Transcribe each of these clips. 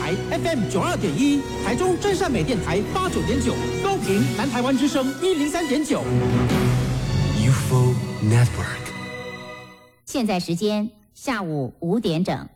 台 FM 92.1，台中真善美电台89.9，高屏南台湾之声103.9。 UFO Network。 现在时间下午5点整。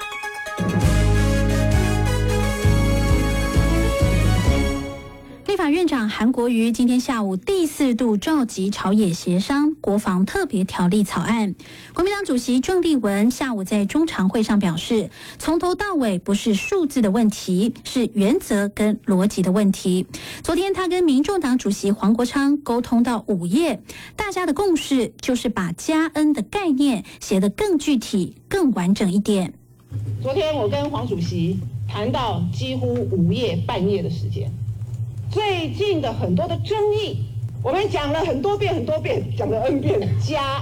立法院长韩国瑜今天下午第4度召集朝野协商国防特别条例草案。国民党主席郑丽文下午在中常会上表示，从头到尾不是数字的问题，是原则跟逻辑的问题。昨天他跟民众党主席黄国昌沟通到午夜，大家的共识就是把加恩的概念写得更具体、更完整一点。 昨天我跟黄主席谈到几乎午夜半夜的时间。最近的很多的争议，我们讲了很多遍，讲了 N 遍，加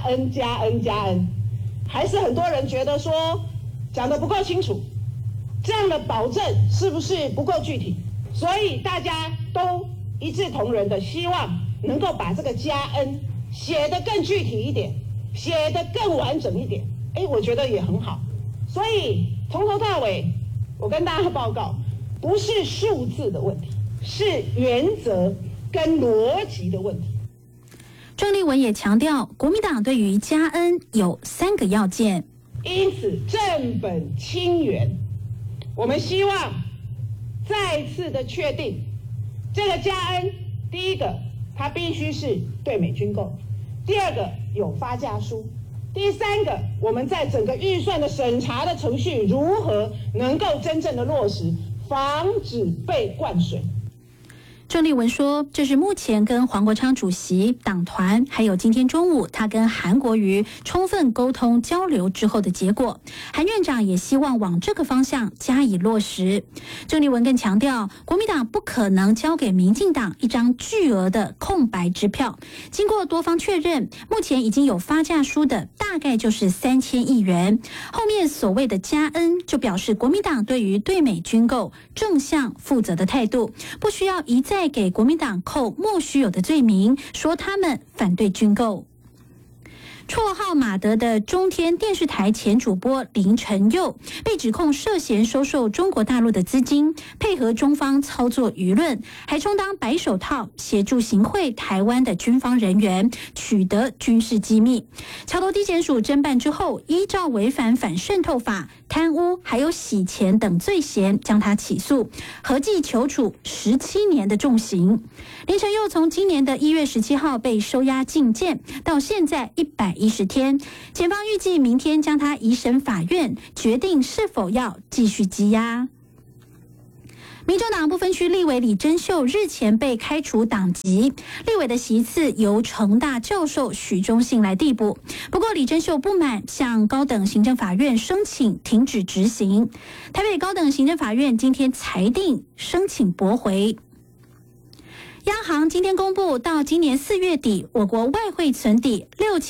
N， 还是很多人觉得说讲得不够清楚，这样的保证是不是不够具体？所以大家都一致同仁的希望能够把这个加 N 写得更具体一点，写得更完整一点。我觉得也很好。所以从头到尾，我跟大家报告，不是数字的问题，是原则跟逻辑的问题。 郑丽文也强调，国民党对于加恩有3个要件， 因此正本清源，我们希望再次的确定这个加恩，第一个它必须是对美军购，第二个有发价书，第三个我们在整个预算的审查的程序如何能够真正的落实，防止被灌水。 郑丽文说，这是目前跟黄国昌主席、党团，还有今天中午他跟韩国瑜充分沟通交流之后的结果。韩院长也希望往这个方向加以落实。郑丽文更强调，国民党不可能交给民进党一张巨额的空白支票。经过多方确认，目前已经有发价书的大概就是3000亿元。后面所谓的加恩，就表示国民党对于对美军购正向负责的态度，不需要一再给国民党扣莫须有的罪名，说他们反对军购。绰号马德的中天电视台前主播林承佑被指控涉嫌收受中国大陆的资金，配合中方操作舆论，还充当白手套，协助行贿台湾的军方人员取得军事机密。桥头地检署侦办之后，依照违反反渗透法、贪污还有洗钱等罪嫌将他起诉，合计求处17年的重刑。林承佑从今年的1月17号被收押禁见，到现在110天，检方预计明天将他移审法院，决定是否要继续羁押。民众党不分区立委李珍秀日前被开除党籍，立委的席次由成大教授许忠信来递补。不过李珍秀不满，向高等行政法院申请停止执行。台北高等行政法院今天裁定申请驳回。央行今天公布，到今年4月底，我国外汇存底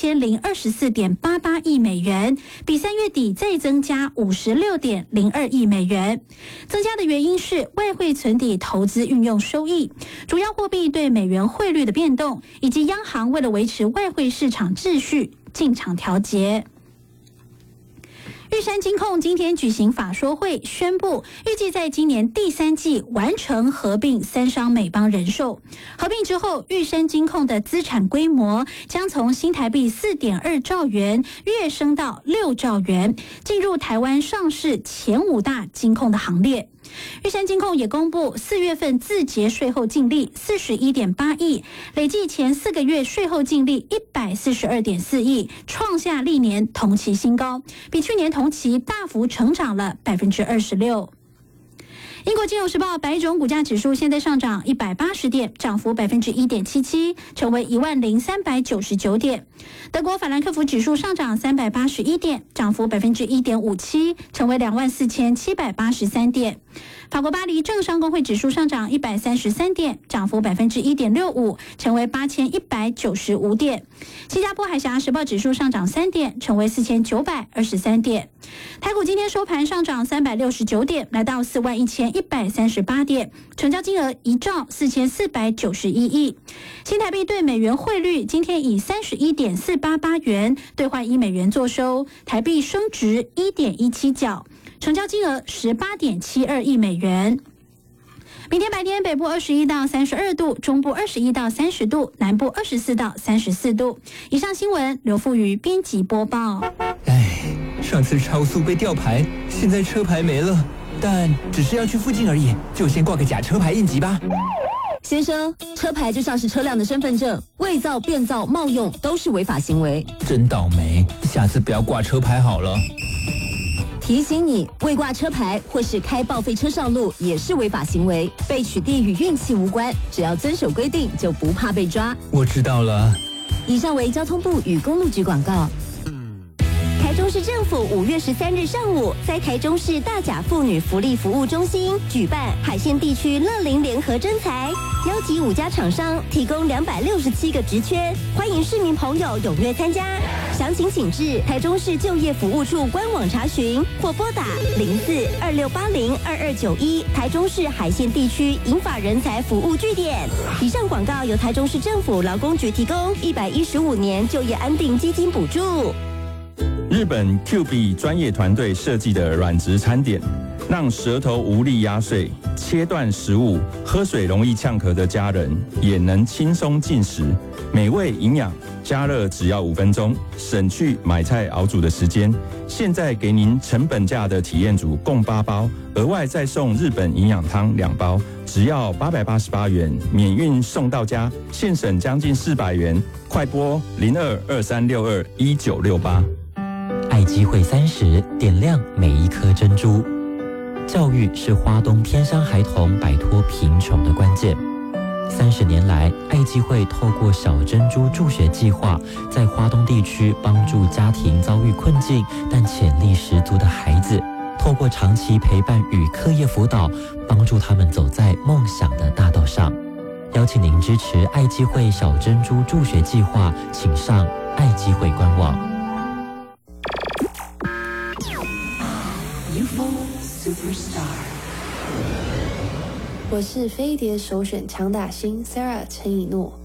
6024.88亿美元，比3月底再增加56.02亿美元。增加的原因是外汇存底投资运用收益、主要货币对美元汇率的变动，以及央行为了维持外汇市场秩序进场调节。玉山金控今天举行法说会，宣布预计在今年第3季完成合并三商美邦人寿。合并之后，玉山金控的资产规模将从新台币4.2兆元跃升到6兆元，进入台湾上市前5大金控的行列。玉山金控也公布4月份自结税后净利41.8亿，累计前4个月税后净利142.4亿，创下历年同期新高，比去年同期大幅成长了26%。英国金融时报白种股价指数现在上涨180点，涨幅1.77%，成为10399点。德国法兰克福指数上涨381点，涨幅1.57%，成为24783点。法国巴黎政商工会指数上涨133点，涨幅1.65%，成为8195点。新加坡海峡时报指数上涨3点，成为4923点。台股今天收盘上涨369点，来到41138点，成交金额1兆4491亿。新台币对美元汇率今天以31.488元兑换1美元作收，台币升值1.17角。 成交金额18.72亿美元。明天白天北部21到32度，中部21到30度，南部24到34度。以上新闻刘富瑜编辑播报。 上次超速被吊牌，现在车牌没了，但只是要去附近而已，就先挂个假车牌应急吧。 先生，车牌就像是车辆的身份证，伪造、变造、冒用都是违法行为。 真倒霉，下次不要挂车牌好了。 提醒你，未挂车牌或是开报废车上路也是违法行为，被取缔与运气无关，只要遵守规定就不怕被抓。 我知道了。 以上为交通部与公路局广告。台中市政府5月13日上午，在台中市大甲妇女福利服务中心举办海线地区乐龄联合征才，邀集5家厂商，提供267个职缺，欢迎市民朋友踊跃参加。详情请至台中市就业服务处官网查询，或拨打04-2680-2291台中市海线地区银发人才服务据点。以上广告由台中市政府劳工局提供115年就业安定基金补助。 日本 QB 专业团队设计的软质餐点，让舌头无力压碎、切断食物、喝水容易呛咳的家人也能轻松进食，美味营养，加热只要5分钟，省去买菜熬煮的时间。现在给您成本价的体验组共8包，额外再送日本营养汤2包，只要888元，免运送到家，现省将近400元。快拨0223621968。 爱机会30，点亮每一颗珍珠。教育是花东偏乡孩童摆脱贫穷的关键。30年来，爱机会透过小珍珠助学计划，在花东地区帮助家庭遭遇困境但潜力十足的孩子，透过长期陪伴与课业辅导，帮助他们走在梦想的大道上。邀请您支持爱机会小珍珠助学计划，请上爱机会官网。 我是飞碟首选强打星 Sarah 陈以诺。